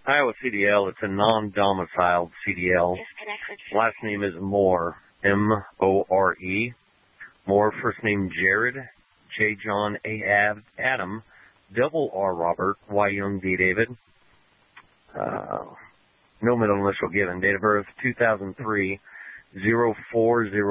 Iowa CDL, it's a non-domiciled CDL. Last name is Moore, M-O-R-E. Moore, first name Jared, J. John, A. Adam, double R. Robert, Y. Young, D. David. No middle initial given. Date of birth, 2003, 04